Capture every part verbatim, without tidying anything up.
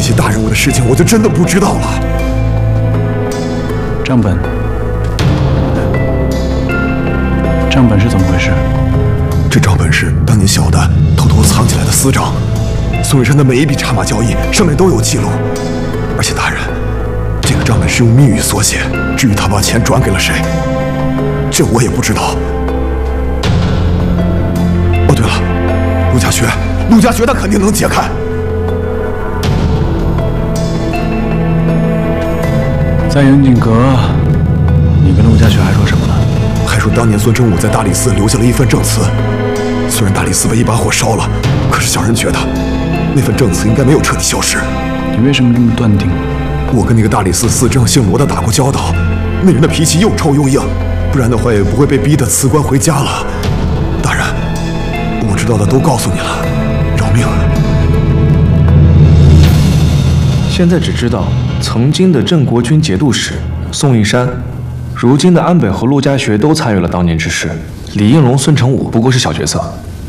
那些大人物的事情，我就真的不知道了。 账本，账本是怎么回事？ 这账本是当年小丹偷偷藏起来的私账，宋玉山的每一笔茶马交易上面都有记录。而且大人，这个账本是用密语所写，至于他把钱转给了谁，这我也不知道。哦，对了，陆家学，陆家学他肯定能解开。 在永景阁，你跟陆家学还说什么了？ 还说当年孙成武在大理寺留下了一份证词，虽然大理寺被一把火烧了，可是小人觉得那份证词应该没有彻底消失。 你为什么这么断定？ 我跟那个大理寺寺正姓罗的打过交道，那人的脾气又臭又硬，不然的话也不会被逼得辞官回家了。大人，我知道的都告诉你了，饶命！ 现在只知道曾经的镇国军节度使宋义山，如今的安北和陆家学都参与了当年之事，李应龙、孙成武不过是小角色。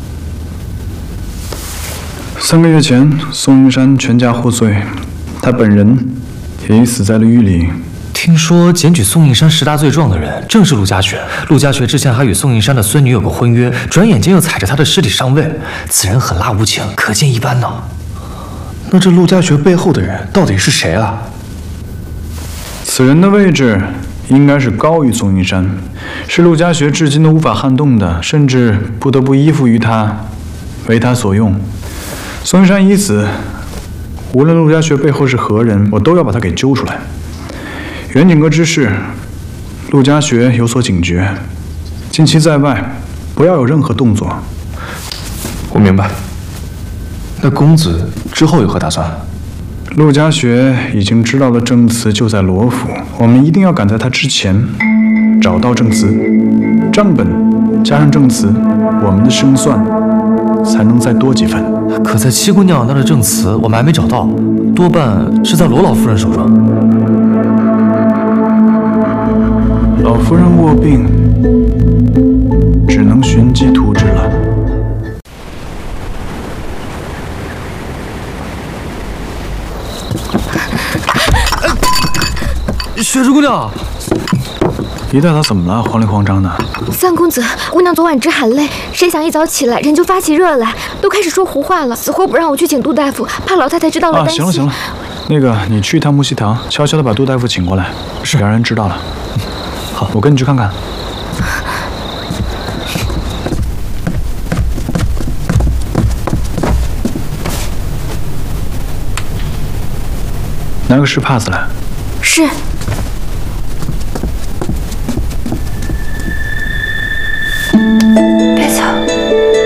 三个月前，宋玉山全家获罪，他本人也已死在了狱里。 听说检举宋应山十大罪状的人正是陆家学，陆家学之前还与宋应山的孙女有过婚约，转眼间又踩着他的尸体上位，此人狠辣无情，可见一斑呢。 那这陆家学背后的人到底是谁啊？ 此人的位置应该是高于宋应山，是陆家学至今都无法撼动的，甚至不得不依附于他，为他所用。宋应山已死，无论陆家学背后是何人，我都要把他给揪出来。远景阁之事，陆家学有所警觉，近期在外不要有任何动作。 我明白。那公子之后有何打算？ 陆家学已经知道了证词就在罗府，我们一定要赶在他之前找到证词，账本加上证词，我们的胜算才能再多几分。 可在七姑娘那的证词我们还没找到，多半是在罗老夫人手中。 老夫人卧病，只能寻机图之了。 雪珠姑娘， 姨大嫂怎么了？慌里慌张的。 三公子，姑娘昨晚只喊累，谁想一早起来人就发起热来，都开始说胡话了，死活不让我去请杜大夫，怕老太太知道了担心。 啊，行了行了，那个你去一趟木樨堂，悄悄的把杜大夫请过来，是让人知道了。好，我跟你去看看。拿个湿帕子来。 是。